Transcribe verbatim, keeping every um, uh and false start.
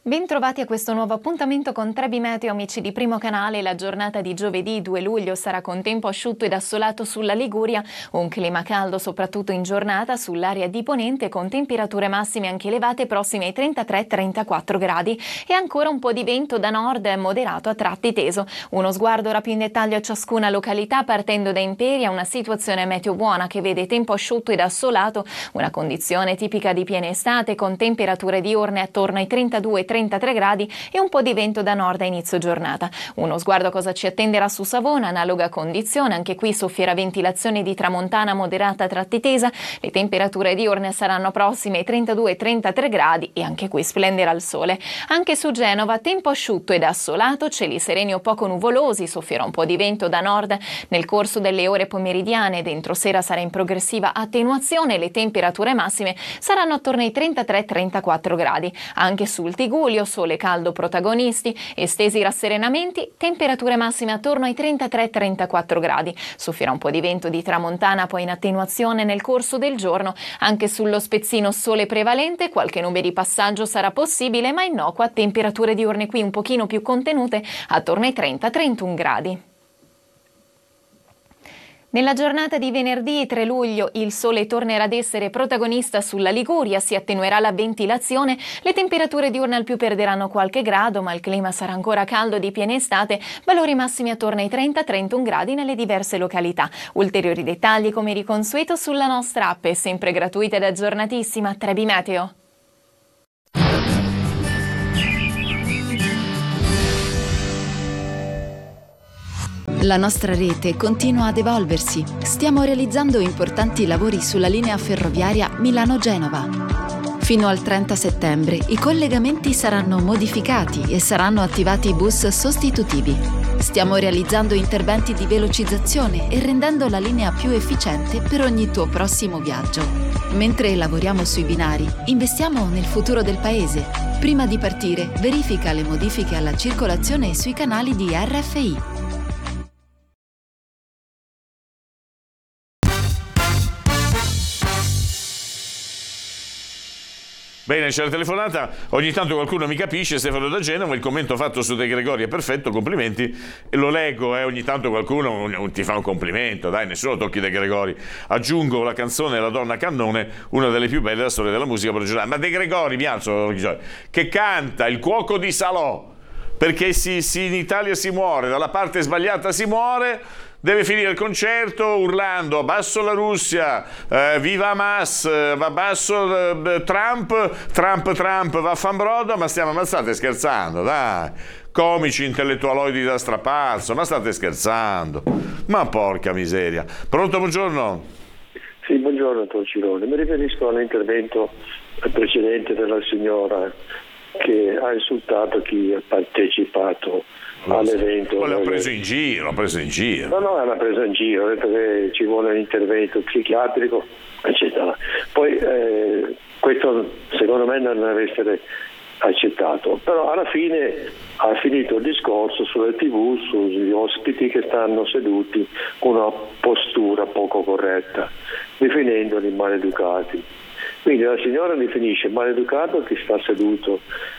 Bentrovati a questo nuovo appuntamento con Trebi Meteo, amici di Primo Canale. La giornata di giovedì due luglio sarà con tempo asciutto ed assolato sulla Liguria, un clima caldo soprattutto in giornata sull'area di Ponente, con temperature massime anche elevate prossime ai trentatré trentaquattro gradi e ancora un po' di vento da nord moderato a tratti teso. Uno sguardo ora più in dettaglio a ciascuna località, partendo da Imperia, una situazione meteo buona che vede tempo asciutto ed assolato, una condizione tipica di piena estate con temperature diurne attorno ai trentadue trentatré gradi e un po' di vento da nord a inizio giornata. Uno sguardo a cosa ci attenderà su Savona, analoga condizione, anche qui soffierà ventilazione di tramontana moderata a tratti tesa, le temperature diurne saranno prossime ai trentadue trentatré gradi e anche qui splenderà il sole. Anche su Genova tempo asciutto ed assolato, cieli sereni o poco nuvolosi, soffierà un po' di vento da nord nel corso delle ore pomeridiane, dentro sera sarà in progressiva attenuazione, le temperature massime saranno attorno ai trentatré trentaquattro gradi. Anche sul Tigullio sole caldo protagonisti, estesi rasserenamenti, temperature massime attorno ai trentatré trentaquattro gradi. Soffierà un po' di vento di tramontana poi in attenuazione nel corso del giorno. Anche sullo Spezzino sole prevalente, qualche nube di passaggio sarà possibile ma innocua, temperature diurne qui un pochino più contenute attorno ai trenta trentuno gradi. Nella giornata di venerdì tre luglio il sole tornerà ad essere protagonista sulla Liguria, si attenuerà la ventilazione, le temperature diurne al più perderanno qualche grado, ma il clima sarà ancora caldo di piena estate, valori massimi attorno ai trenta trentuno gradi nelle diverse località. Ulteriori dettagli come di consueto sulla nostra app, è sempre gratuita ed aggiornatissima, Trebi Meteo. La nostra rete continua ad evolversi. Stiamo realizzando importanti lavori sulla linea ferroviaria Milano-Genova. Fino al trenta settembre i collegamenti saranno modificati e saranno attivati bus sostitutivi. Stiamo realizzando interventi di velocizzazione e rendendo la linea più efficiente per ogni tuo prossimo viaggio. Mentre lavoriamo sui binari, investiamo nel futuro del paese. Prima di partire, verifica le modifiche alla circolazione sui canali di R F I. Bene, c'è la telefonata, ogni tanto qualcuno mi capisce, Stefano da Genova, il commento fatto su De Gregori è perfetto, complimenti, e lo leggo, eh, ogni tanto qualcuno ti fa un complimento, dai, nessuno tocchi De Gregori. Aggiungo la canzone La donna cannone, una delle più belle della storia della musica professionale, ma De Gregori, mi alzo, che canta Il cuoco di Salò, perché si, si, in Italia si muore, dalla parte sbagliata si muore, deve finire il concerto urlando abbasso la Russia, eh, viva Hamas, eh, va basso eh, Trump, Trump, Trump, vaffanbrodo, ma stiamo, ma state scherzando, dai, comici intellettualoidi da strapazzo, ma state scherzando, ma porca miseria. Pronto, buongiorno? Sì, buongiorno, dottor Cirone, mi riferisco all'intervento precedente della signora che ha insultato chi ha partecipato all'evento. Poi l'ha preso in giro, l'ha preso in giro. No, no, l'ha preso in giro, ha detto che ci vuole un intervento psichiatrico, eccetera. Poi eh, questo secondo me non deve essere accettato, però alla fine ha finito il discorso sulle tivù, sugli ospiti che stanno seduti con una postura poco corretta, definendoli maleducati. Quindi la signora definisce maleducato chi sta seduto